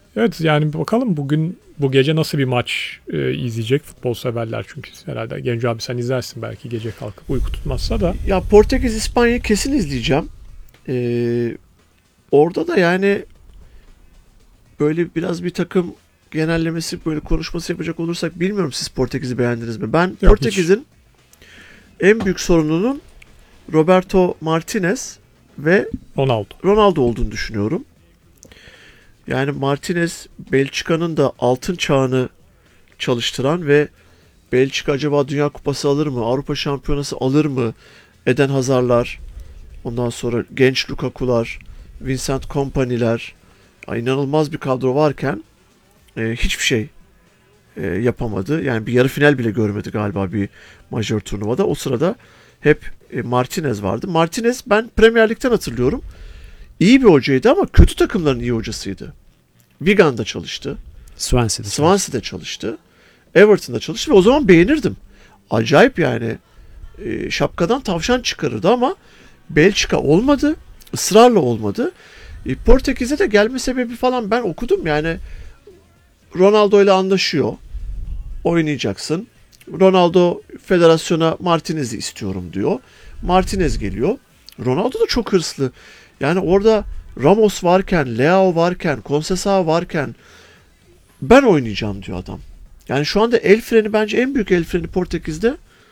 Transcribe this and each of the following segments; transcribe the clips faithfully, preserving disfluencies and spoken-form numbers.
Evet yani bakalım bugün bu gece nasıl bir maç e, izleyecek futbol severler çünkü herhalde Genco abi sen izlersin belki gece kalkıp uyku tutmazsa da. Ya Portekiz İspanya'yı kesin izleyeceğim. Ee, orada da yani böyle biraz bir takım genellemesi böyle konuşması yapacak olursak bilmiyorum siz Portekiz'i beğendiniz mi? Ben Yok, Portekiz'in en büyük sorununun Roberto Martinez ve Ronaldo. Ronaldo olduğunu düşünüyorum. Yani Martinez Belçika'nın da altın çağını çalıştıran ve Belçika acaba Dünya Kupası alır mı? Avrupa Şampiyonası alır mı? Eden Hazard'lar, ondan sonra genç Lukaku'lar, Vincent Kompany'ler, inanılmaz bir kadro varken e, hiçbir şey e, yapamadı. Yani bir yarı final bile görmedi galiba bir majör turnuvada. O sırada hep e, Martinez vardı. Martinez ben Premier Lig'den hatırlıyorum. İyi bir hocaydı ama kötü takımların iyi hocasıydı. Wigan'da çalıştı. Swansea'da, Swansea'da çalıştı. Everton'da çalıştı ve o zaman beğenirdim. Acayip yani e, şapkadan tavşan çıkarırdı ama Belçika olmadı. Israrla olmadı. E, Portekiz'e de gelme sebebi falan ben okudum yani Ronaldo ile anlaşıyor. Oynayacaksın. Ronaldo federasyona Martinez'i istiyorum diyor. Martinez geliyor. Ronaldo da çok hırslı. Yani orada Ramos varken, Leao varken, Conceição varken ben oynayacağım diyor adam. Yani şu anda el freni bence en büyük el freni Portekiz'de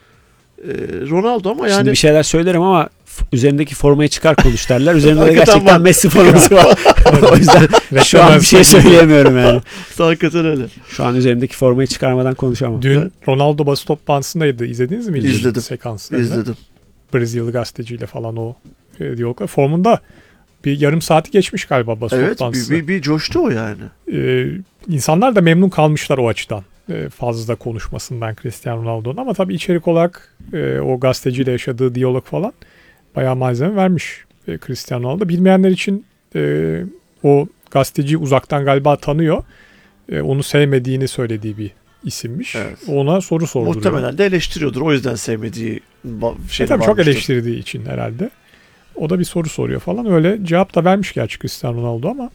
e, Ronaldo ama yani... Şimdi bir şeyler söylerim ama f- üzerindeki formayı çıkar konuş derler. Üzerinde de Hakikaten gerçekten var. Messi forması var. O yüzden şu an bir şey söyleyemiyorum yani. Hakikaten öyle. Şu an üzerimdeki formayı çıkarmadan konuşamam. Dün Evet. Ronaldo basın toplantısındaydı. İzlediniz mi? İzledim. Sekanslarını. İzledim. Brezilyalı gazeteciyle falan o e, diyaloglar. Formunda bir yarım saati geçmiş galiba basın Evet toplantısı. bir, bir, bir coştu o yani. Ee, insanlar da memnun kalmışlar o açıdan. Ee, fazla konuşmasından Cristiano Ronaldo'nun ama tabii içerik olarak e, o gazeteciyle yaşadığı diyalog falan bayağı malzeme vermiş e, Cristiano Ronaldo. Bilmeyenler için e, o gazeteciyi uzaktan galiba tanıyor. E, onu sevmediğini söylediği bir isimmiş. Evet. Ona soru sorduruyor. Muhtemelen de eleştiriyordur. O yüzden sevmediği şey E tabii çok eleştirdiği için herhalde. O da bir soru soruyor falan. Öyle cevap da vermiş gerçi Cristiano Ronaldo ama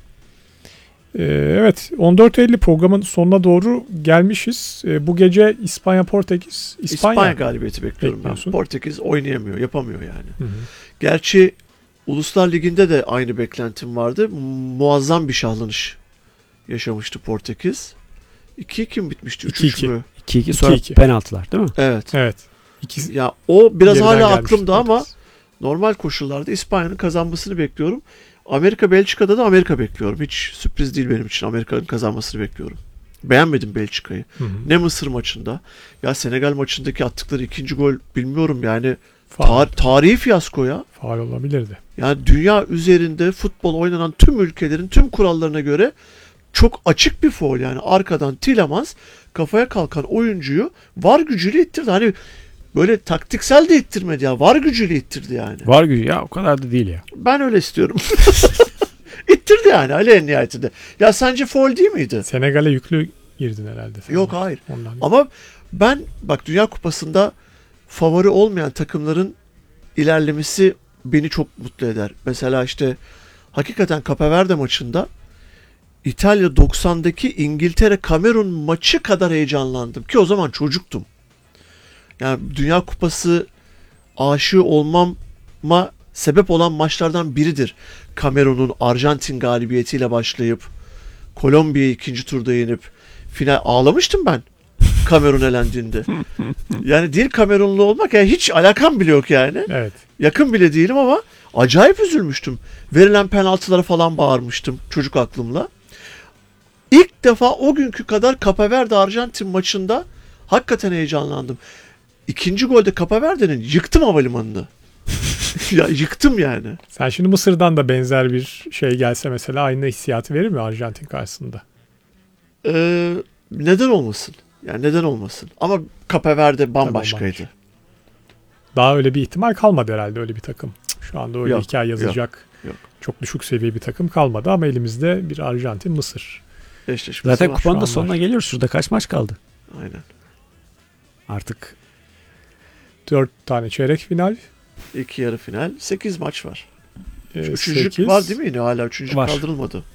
e, evet on dört elli programın sonuna doğru gelmişiz. E, bu gece İspanya Portekiz İspanya, İspanya galibiyeti bekliyorum ben. bekliyorsun. Portekiz oynayamıyor, yapamıyor yani. Hı hı. Gerçi Uluslar Ligi'nde de aynı beklentim vardı. Muazzam bir şahlanış yaşamıştı Portekiz. iki iki mi bitmişti? üç iki üç iki. mü? iki iki sonra iki iki. penaltılar değil mi? Evet. Evet. İkisi Ya o biraz geriden hala gelmişti aklımda ama Portekiz. normal koşullarda İspanya'nın kazanmasını bekliyorum. Amerika Belçika'da da Amerika bekliyorum. Hiç sürpriz değil benim için. Amerika'nın kazanmasını bekliyorum. Beğenmedim Belçika'yı. Hı hı. Ne Mısır maçında. Ya Senegal maçındaki attıkları ikinci gol bilmiyorum yani Faul, tar- tarihi fiyasko ya. faul olabilirdi. Yani dünya üzerinde futbol oynanan tüm ülkelerin tüm kurallarına göre çok açık bir faul yani. Arkadan Tielemans kafaya kalkan oyuncuyu var gücüyle ittirdi. Hani böyle taktiksel de ittirmedi ya. Var gücüyle ittirdi yani. Var gücü ya o kadar da değil ya. Ben öyle istiyorum. İttirdi yani Ali en nihayetinde. Ya sence faul değil miydi? Senegal'e yüklü girdin herhalde. sen. Yok hayır. Ondan. Ama ben bak Dünya Kupası'nda favori olmayan takımların ilerlemesi beni çok mutlu eder. Mesela işte hakikaten Cape Verde maçında İtalya doksandaki İngiltere Kamerun maçı kadar heyecanlandım ki o zaman çocuktum. Yani Dünya Kupası aşığı olmama sebep olan maçlardan biridir. Kamerun'un Arjantin galibiyetiyle başlayıp Kolombiya'yı ikinci turda yenip final ağlamıştım ben. Kamerun elendiğinde. Yani değil Kamerunlu olmak yani hiç alakam bile yok yani. Evet. Yakın bile değilim ama acayip üzülmüştüm. Verilen penaltılara falan bağırmıştım çocuk aklımla. İlk defa o günkü kadar Cape Verde Arjantin maçında hakikaten heyecanlandım. İkinci golde Cape Verde'nin yıktım havalimanını. Ya yıktım yani. Sen şimdi Mısır'dan da benzer bir şey gelse mesela aynı hissiyatı verir mi Arjantin karşısında? Ee, neden olmasın? Yani neden olmasın? Ama Cape Verde bambaşkaydı. Tabii Daha öyle bir ihtimal kalmadı herhalde öyle bir takım. Şu anda öyle Yok, hikaye yazacak yok, yok. çok düşük seviye bir takım kalmadı ama elimizde bir Arjantin Mısır. Eşleşmesi Zaten var. kupanın da an sonuna var. geliyoruz. Şurada kaç maç kaldı? Aynen. Artık Dört tane çeyrek final. İki yarı final. Sekiz maç var. E, Üçüncülük sekiz. var değil mi yine? Hala üçüncülük Var. kaldırılmadı.